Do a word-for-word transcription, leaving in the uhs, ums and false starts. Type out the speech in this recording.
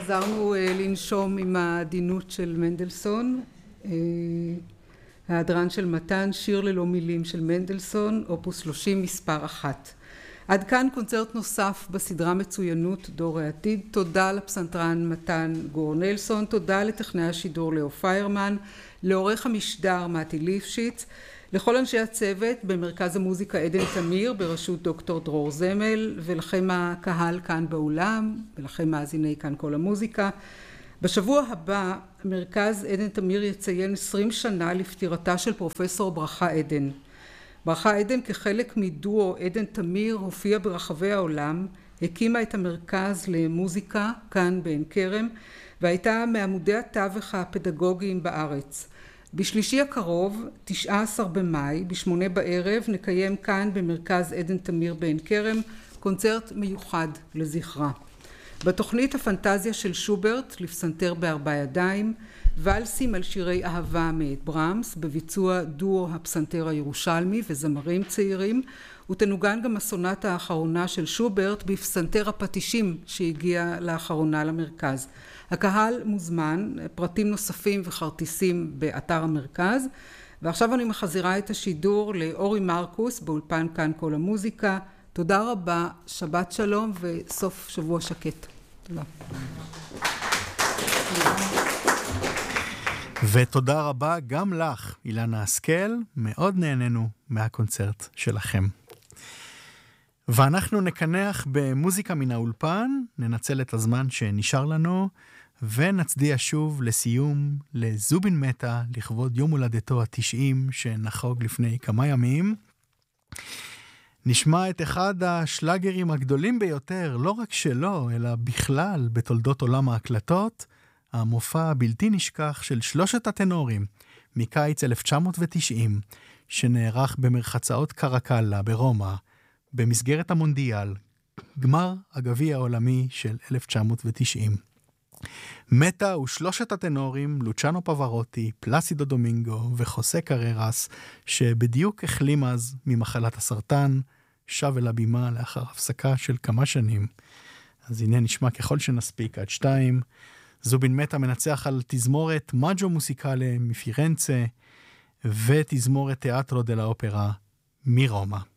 חזרנו לנשום עם העדינות של מנדלסון, ההדרן של מתן, שיר ללא מילים של מנדלסון, אופוס שלושים מספר אחת. עד כאן קונצרט נוסף בסדרה מצוינות דור העתיד. תודה לפסנתרן מתן גורנלסון, תודה לטכנאי השידור לאו פיירמן, לעורך המשדר מתי ליפשיץ, לכל אנשי הצוות במרכז המוזיקה עדן תמיר בראשות דוקטור דרור זמל, ולכם הקהל כאן באולם, ולכם מאזיני כאן כל המוזיקה. בשבוע הבא מרכז עדן תמיר יציין עשרים שנה לפטירתה של פרופסור ברכה עדן. ברכה עדן כחלק מדואו עדן תמיר הופיע ברחבי העולם, הקימה את המרכז למוזיקה כאן בעין כרם, והייתה מעמודי התווך הפדגוגיים בארץ. בשלישי הקרוב, תשעה עשר במאי, בשמונה בערב, נקיים כאן במרכז עדן תמיר בעין כרם קונצרט מיוחד לזכרה. בתוכנית הפנטזיה של שוברט לפסנתר בארבע ידיים, ולסים על שירי אהבה מאת ברמס בביצוע דואו הפסנתר הירושלמי וזמרים צעירים, ותנוגן גם הסונטה האחרונה של שוברט בפסנתר הפטישים שהגיע לאחרונה למרכז. הקהל מוזמן, פרטים נוספים וכרטיסים באתר המרכז. ועכשיו אני מחזירה את השידור לאורי מרקוס באולפן כאן כל המוזיקה. תודה רבה, שבת שלום וסוף שבוע שקט. תודה. ותודה רבה גם לך, אילנה השכל, מאוד נהנינו מהקונצרט שלכם. ואנחנו נקנח במוזיקה מן האולפן, ננצל את הזמן שנשאר לנו, ונצדיע שוב לסיום לזובין מטה, לכבוד יום הולדתו התשעים שנחוג לפני כמה ימים. נשמע את אחד השלגרים הגדולים ביותר, לא רק שלו, אלא בכלל בתולדות עולם ההקלטות, המופע הבלתי נשכח של שלושת הטנורים מקיץ אלף תשע מאות ותשעים, שנערך במרחצאות קרקלה ברומא, במסגרת המונדיאל, גמר הגביע העולמי של אלף תשע מאות ותשעים. מטה ושלושת הטנורים, לוצ'אנו פברוטי, פלסידו דומינגו וחוסה קררס, שבדיוק החלים אז ממחלת הסרטן, שב אל הבימה לאחר הפסקה של כמה שנים. אז הנה נשמע ככל שנספיק עד שתיים. זובין מטה מנצח על תזמורת מג'ו מוסיקלה מפירנצה, ותזמורת תיאטרו דלה אופרה מרומא.